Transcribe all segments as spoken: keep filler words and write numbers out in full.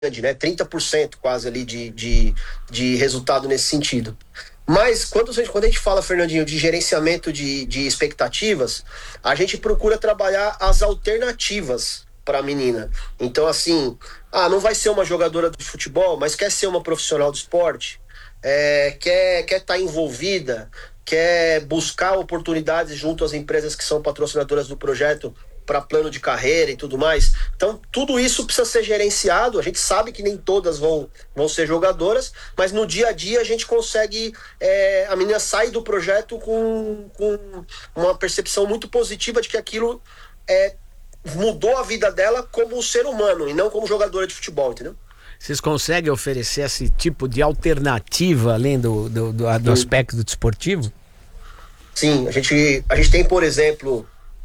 grande, né? trinta por cento quase ali de, de, de resultado nesse sentido. Mas quando a gente, quando a gente fala, Fernandinho, de gerenciamento de, de expectativas, a gente procura trabalhar as alternativas para a menina. Então, assim, ah, não vai ser uma jogadora de futebol, mas quer ser uma profissional do esporte, é, quer quer estar envolvida, quer buscar oportunidades junto às empresas que são patrocinadoras do projeto para plano de carreira e tudo mais. Então, tudo isso precisa ser gerenciado. A gente sabe que nem todas vão, vão ser jogadoras, mas no dia a dia a gente consegue... É, a menina sai do projeto com, com uma percepção muito positiva de que aquilo é, mudou a vida dela como ser humano e não como jogadora de futebol, entendeu? Vocês conseguem oferecer esse tipo de alternativa além do, do, do, do aspecto desportivo? Sim, a gente, a gente tem, por exemplo...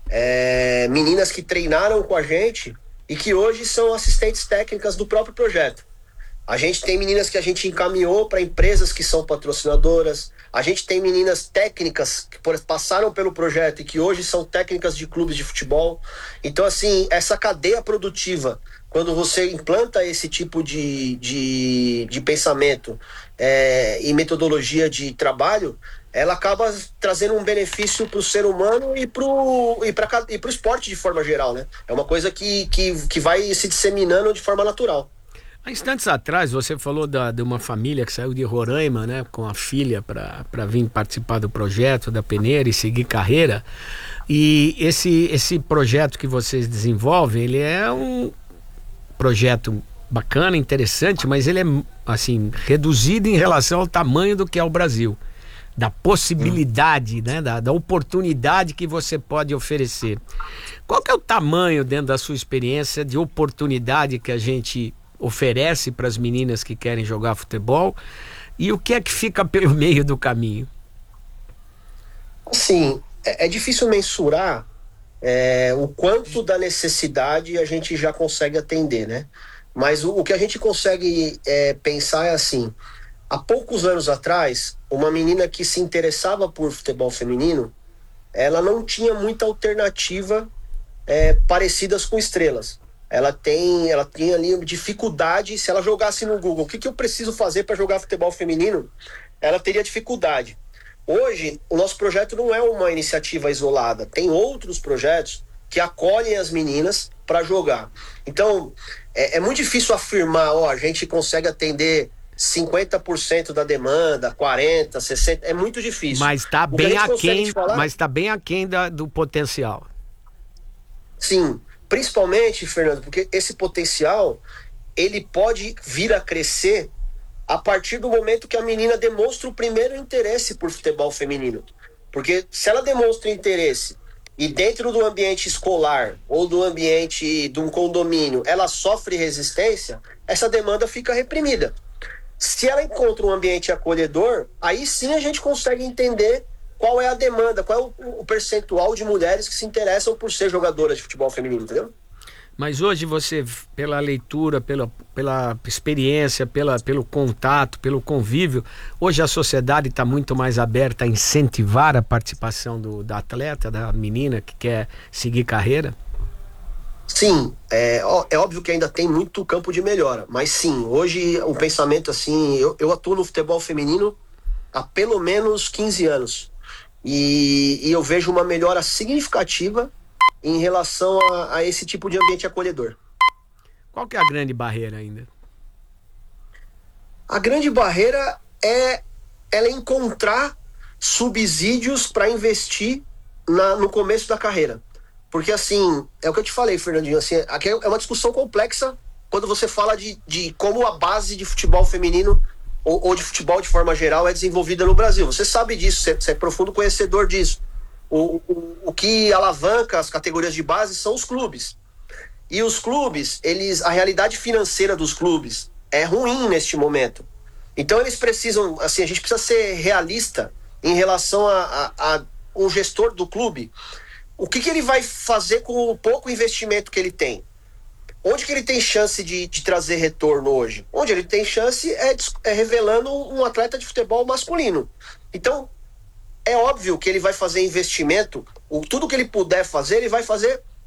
É, meninas que treinaram com a gente e que hoje são assistentes técnicas do próprio projeto. A gente tem meninas que a gente encaminhou para empresas que são patrocinadoras. A gente tem meninas técnicas que passaram pelo projeto e que hoje são técnicas de clubes de futebol. Então, assim, essa cadeia produtiva, quando você implanta esse tipo de, de, de pensamento é, e metodologia de trabalho, ela acaba trazendo um benefício para o ser humano e para o e para e para o esporte de forma geral, né? É uma coisa que, que, que vai se disseminando de forma natural. Há instantes atrás você falou da, de uma família que saiu de Roraima, né, com a filha para vir participar do projeto da Peneira e seguir carreira. E esse, esse projeto que vocês desenvolvem, ele é um projeto bacana, interessante, mas ele é assim, reduzido em relação ao tamanho do que é o Brasil. Da possibilidade, né, da, da oportunidade que você pode oferecer. Qual que é o tamanho, dentro da sua experiência, de oportunidade que a gente oferece para as meninas que querem jogar futebol, e o que é que fica pelo meio do caminho? Sim, é, é difícil mensurar é, o quanto da necessidade a gente já consegue atender, né? Mas o, o que a gente consegue é, pensar é assim: há poucos anos atrás, uma menina que se interessava por futebol feminino, ela não tinha muita alternativa é, parecidas com estrelas. Ela tem, ela tem ali dificuldade. Se ela jogasse no Google, o que, que eu preciso fazer para jogar futebol feminino, ela teria dificuldade. Hoje, o nosso projeto não é uma iniciativa isolada. Tem outros projetos que acolhem as meninas para jogar. Então, é, é muito difícil afirmar, ó, a gente consegue atender cinquenta por cento da demanda, quarenta por cento, sessenta por cento, é muito difícil. Mas está bem aquém, mas está bem aquém da, do potencial. Sim, principalmente, Fernando, porque esse potencial, ele pode vir a crescer a partir do momento que a menina demonstra o primeiro interesse por futebol feminino. Porque se ela demonstra interesse e dentro do ambiente escolar ou do ambiente de um condomínio ela sofre resistência, essa demanda fica reprimida. Se ela encontra um ambiente acolhedor, aí sim a gente consegue entender qual é a demanda, qual é o, o percentual de mulheres que se interessam por ser jogadoras de futebol feminino, entendeu? Mas hoje você, pela leitura, pela, pela experiência, pela, pelo contato, pelo convívio, hoje a sociedade está muito mais aberta a incentivar a participação do, da atleta, da menina que quer seguir carreira? Sim, é, é óbvio que ainda tem muito campo de melhora, mas sim, hoje o pensamento assim, eu, eu atuo no futebol feminino há pelo menos quinze anos e, e eu vejo uma melhora significativa em relação a, a esse tipo de ambiente acolhedor. Qual que é a grande barreira ainda? A grande barreira é ela encontrar subsídios para investir na, no começo da carreira. Porque, assim, é o que eu te falei, Fernandinho, assim, aqui é uma discussão complexa quando você fala de, de como a base de futebol feminino ou, ou de futebol de forma geral é desenvolvida no Brasil. Você sabe disso, você, você é profundo conhecedor disso. O, o, o que alavanca as categorias de base são os clubes. E os clubes, eles, a realidade financeira dos clubes é ruim neste momento. Então eles precisam, assim, a gente precisa ser realista em relação a, a, a um gestor do clube. O que, que ele vai fazer com o pouco investimento que ele tem? Onde que ele tem chance de, de trazer retorno hoje? Onde ele tem chance é, é revelando um atleta de futebol masculino. Então, é óbvio que ele vai fazer investimento, o, tudo que ele puder fazer, ele vai fazer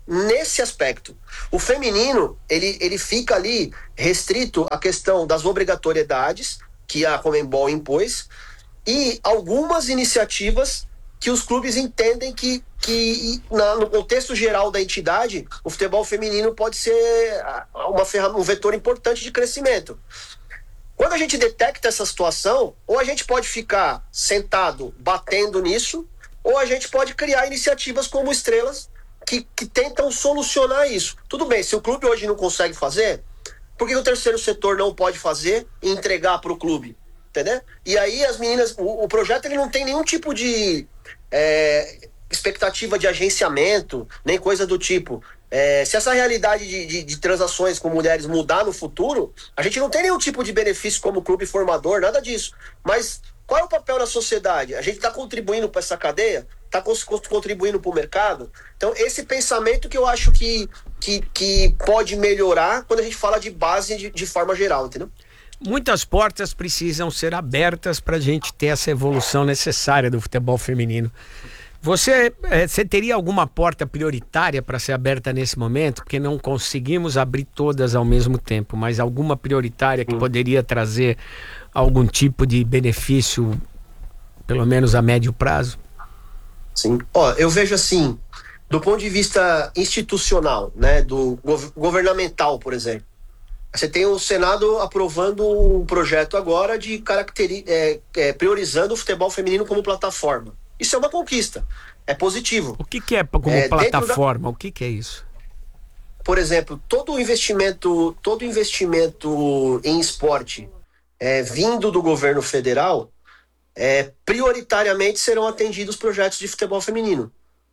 nesse aspecto. O feminino, ele, ele fica ali restrito à questão das obrigatoriedades que a Conmebol impôs e algumas iniciativas que os clubes entendem que, que na, no contexto geral da entidade, o futebol feminino pode ser uma ferramenta, um vetor importante de crescimento. Quando a gente detecta essa situação, ou a gente pode ficar sentado batendo nisso, ou a gente pode criar iniciativas como Estrelas que, que tentam solucionar isso. Tudo bem, se o clube hoje não consegue fazer, por que o terceiro setor não pode fazer e entregar para o clube? Entendeu? E aí as meninas, o, o projeto ele não tem nenhum tipo de é, expectativa de agenciamento, nem coisa do tipo. É, se essa realidade de, de, de transações com mulheres mudar no futuro, a gente não tem nenhum tipo de benefício como clube formador, nada disso. Mas qual é o papel da sociedade? A gente está contribuindo para essa cadeia? Está contribuindo para o mercado? Então, esse pensamento que eu acho que, que, que pode melhorar quando a gente fala de base de, de forma geral, entendeu? Muitas portas precisam ser abertas para a gente ter essa evolução necessária do futebol feminino. Você, é, você teria alguma porta prioritária para ser aberta nesse momento? Porque não conseguimos abrir todas ao mesmo tempo, mas alguma prioritária que poderia trazer algum tipo de benefício, pelo menos a médio prazo? Sim. Ó, eu vejo assim, do ponto de vista institucional, né, do gov- governamental, por exemplo. Você tem o Senado aprovando um projeto agora de caracteri- é, é, priorizando o futebol feminino como plataforma. Isso é uma conquista, é positivo. O que, que é como É, plataforma? da... O que, que é isso? Por exemplo, todo investimento, todo investimento em esporte é, vindo do governo federal, é, prioritariamente serão atendidos projetos de futebol feminino.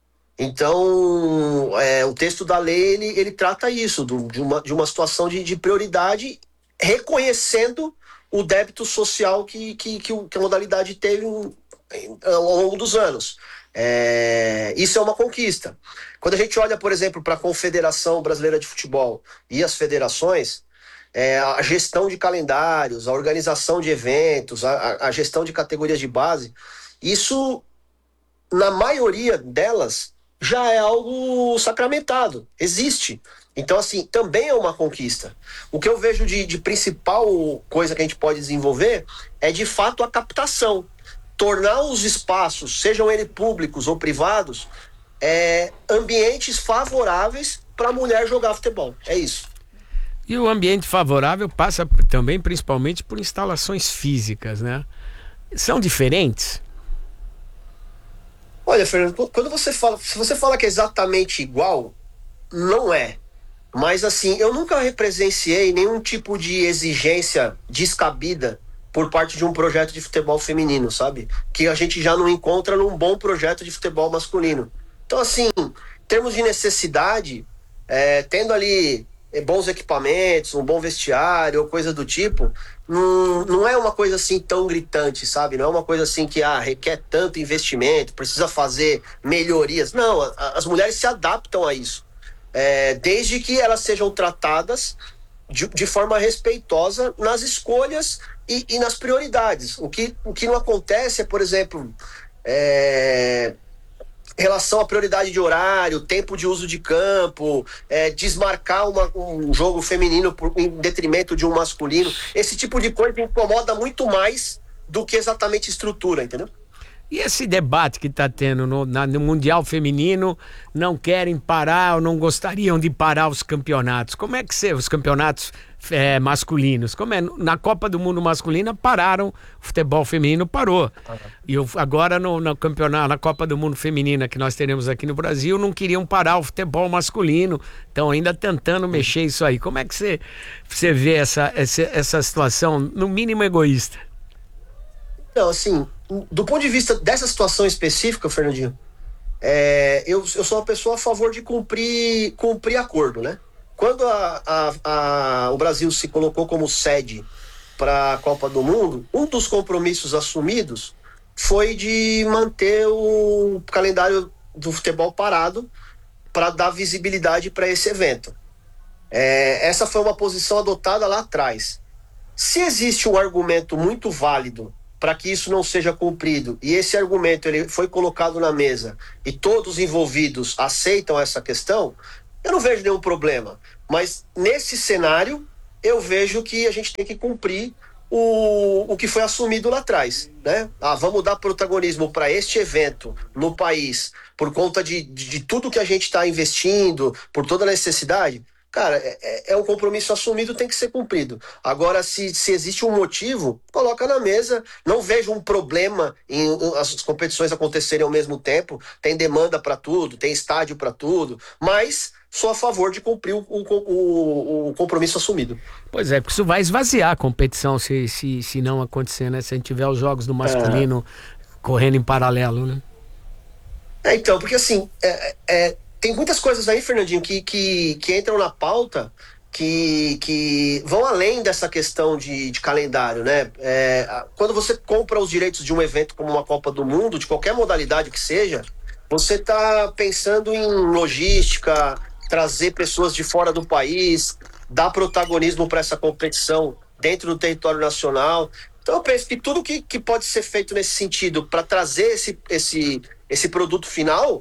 Então, é, o texto da lei, ele, ele trata isso, do, de, uma, de uma situação de, de prioridade, reconhecendo o débito social que, que, que, o, que a modalidade teve em, em, ao longo dos anos. É, isso é uma conquista. Quando a gente olha, por exemplo, para a Confederação Brasileira de Futebol e as federações, é, a gestão de calendários, a organização de eventos, a, a gestão de categorias de base, isso, na maioria delas, já é algo sacramentado, existe. Então, assim, também é uma conquista. O que eu vejo de, de principal coisa que a gente pode desenvolver é, de fato, a captação. Tornar os espaços, sejam eles públicos ou privados, é, ambientes favoráveis para a mulher jogar futebol. É isso. E o ambiente favorável passa também, principalmente, por instalações físicas, né? São diferentes? Olha, Fernando, quando você fala, se você fala que é exatamente igual, não é. Mas assim, eu nunca presenciei nenhum tipo de exigência descabida por parte de um projeto de futebol feminino, sabe? Que a gente já não encontra num bom projeto de futebol masculino. Então, assim, em termos de necessidade, é, tendo ali bons equipamentos, um bom vestiário ou coisa do tipo, não, não é uma coisa assim tão gritante, sabe? Não é uma coisa assim que ah, requer tanto investimento, precisa fazer melhorias. Não, a, as mulheres se adaptam a isso, é, desde que elas sejam tratadas de, de forma respeitosa nas escolhas e, e nas prioridades. O que, o que não acontece é, por exemplo, é, relação à prioridade de horário, tempo de uso de campo, é, desmarcar uma, um jogo feminino por, em detrimento de um masculino. Esse tipo de coisa incomoda muito mais do que exatamente estrutura, entendeu? E esse debate que está tendo no, na, no Mundial Feminino, não querem parar ou não gostariam de parar os campeonatos. Como é que ser os campeonatos é, masculinos? Como é? Na Copa do Mundo masculina pararam, o futebol feminino parou. Uhum. E eu, agora no, no campeonato, na Copa do Mundo feminina que nós teremos aqui no Brasil, não queriam parar o futebol masculino. Estão ainda tentando mexer isso aí. Como é que você, você vê essa, essa, essa situação, no mínimo egoísta? Não, assim, do ponto de vista dessa situação específica, Fernandinho, é, eu, eu sou uma pessoa a favor de cumprir, cumprir acordo, né? Quando a, a, a, o Brasil se colocou como sede para a Copa do Mundo, um dos compromissos assumidos foi de manter o calendário do futebol parado para dar visibilidade para esse evento. É, essa foi uma posição adotada lá atrás. Se existe um argumento muito válido para que isso não seja cumprido, e esse argumento ele foi colocado na mesa e todos os envolvidos aceitam essa questão, eu não vejo nenhum problema. Mas nesse cenário, eu vejo que a gente tem que cumprir o, o que foi assumido lá atrás, né? Ah, vamos dar protagonismo para este evento no país por conta de, de, de tudo que a gente está investindo, por toda a necessidade. Cara, é, é um compromisso assumido, tem que ser cumprido. Agora, se, se existe um motivo, coloca na mesa. Não vejo um problema em as competições acontecerem ao mesmo tempo. Tem demanda para tudo, tem estádio para tudo, mas sou a favor de cumprir o, o, o, o compromisso assumido. Pois é, porque isso vai esvaziar a competição se, se, se não acontecer, né? Se a gente tiver os jogos do masculino é... correndo em paralelo, né? É, então, porque assim, é, é, tem muitas coisas aí, Fernandinho, que, que, que entram na pauta que, que vão além dessa questão de, de calendário, né? É, quando você compra os direitos de um evento como uma Copa do Mundo, de qualquer modalidade que seja, você está pensando em logística, trazer pessoas de fora do país, dar protagonismo para essa competição dentro do território nacional. Então eu penso que tudo que, que pode ser feito nesse sentido para trazer esse, esse, esse produto final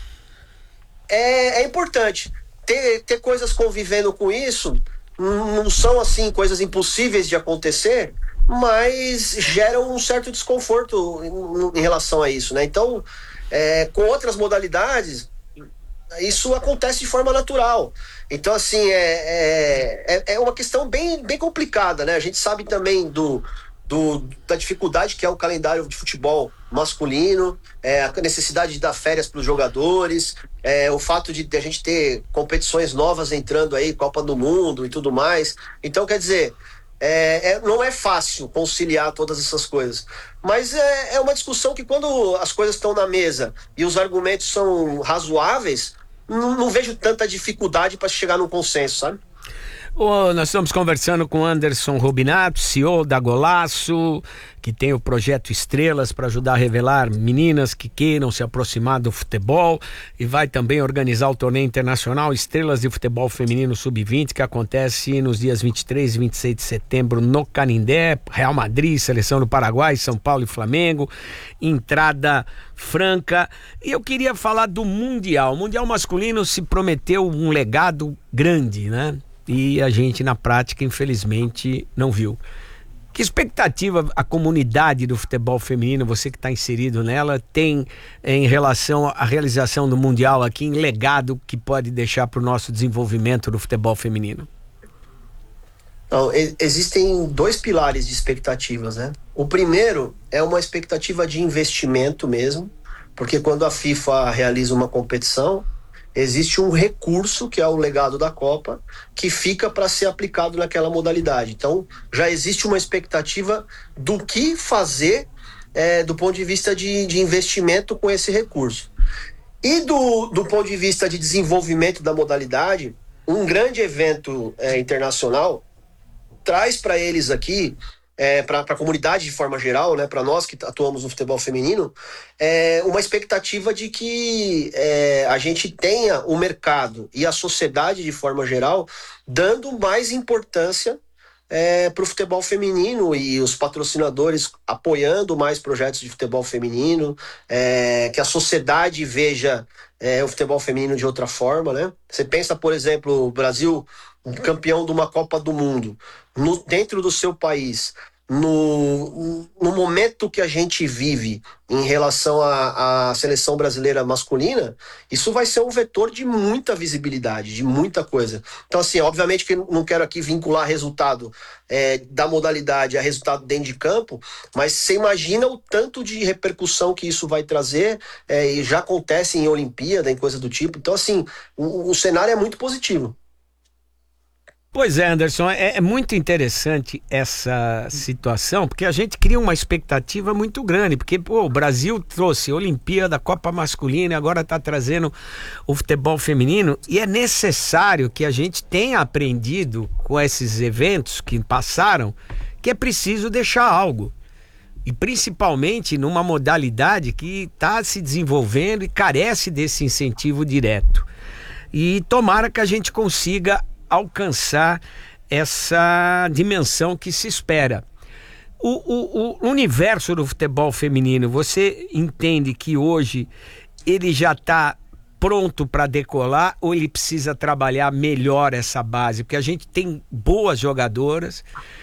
é, é importante. Ter, ter coisas convivendo com isso não são assim coisas impossíveis de acontecer, mas geram um certo desconforto em, em relação a isso, né? Então, é, com outras modalidades, isso acontece de forma natural. Então, assim, é, é, é uma questão bem, bem complicada, né? A gente sabe também do, do, da dificuldade que é o calendário de futebol masculino, é, a necessidade de dar férias para os jogadores, é, o fato de, de a gente ter competições novas entrando aí, Copa do Mundo e tudo mais. Então, quer dizer, é, é, não é fácil conciliar todas essas coisas. Mas é, é uma discussão que quando as coisas estão na mesa e os argumentos são razoáveis, não, não vejo tanta dificuldade para chegar num consenso, sabe? Oh, nós estamos conversando com Anderson Robinato, C E O da Golaço, que tem o projeto Estrelas para ajudar a revelar meninas que queiram se aproximar do futebol, e vai também organizar o torneio internacional Estrelas de Futebol Feminino sub vinte, que acontece nos dias vinte e três e vinte e seis de setembro no Canindé, Real Madrid, Seleção do Paraguai, São Paulo e Flamengo, entrada franca. E eu queria falar do Mundial. O Mundial masculino se prometeu um legado grande, né? E a gente, na prática, infelizmente, não viu. Que expectativa a comunidade do futebol feminino, você que está inserido nela, tem em relação à realização do Mundial aqui, em legado que pode deixar para o nosso desenvolvimento do futebol feminino? Então, existem dois pilares de expectativas, né? O primeiro é uma expectativa de investimento mesmo, porque quando a FIFA realiza uma competição, existe um recurso, que é o legado da Copa, que fica para ser aplicado naquela modalidade. Então, já existe uma expectativa do que fazer é, do ponto de vista de, de investimento com esse recurso. E do, do ponto de vista de desenvolvimento da modalidade, um grande evento é, internacional traz para eles aqui, É, para a comunidade de forma geral, né, para nós que atuamos no futebol feminino, é, uma expectativa de que é, a gente tenha o mercado e a sociedade de forma geral dando mais importância é, para o futebol feminino, e os patrocinadores apoiando mais projetos de futebol feminino, é, que a sociedade veja é, o futebol feminino de outra forma, né? Você pensa, por exemplo, o Brasil campeão de uma Copa do Mundo no, dentro do seu país, no, no momento que a gente vive em relação à, à seleção brasileira masculina, isso vai ser um vetor de muita visibilidade, de muita coisa. Então, assim, obviamente que não quero aqui vincular resultado é, da modalidade a resultado dentro de campo, mas você imagina o tanto de repercussão que isso vai trazer, é, e já acontece em Olimpíada, em coisa do tipo. Então, assim, o, o cenário é muito positivo. Pois é, Anderson, é, é muito interessante essa situação, porque a gente cria uma expectativa muito grande, porque pô, o Brasil trouxe a Olimpíada, a Copa Masculina, agora está trazendo o futebol feminino, e é necessário que a gente tenha aprendido com esses eventos que passaram, que é preciso deixar algo, e principalmente numa modalidade que está se desenvolvendo e carece desse incentivo direto. E tomara que a gente consiga alcançar essa dimensão que se espera. O, o, o universo do futebol feminino, você entende que hoje ele já está pronto para decolar ou ele precisa trabalhar melhor essa base? Porque a gente tem boas jogadoras,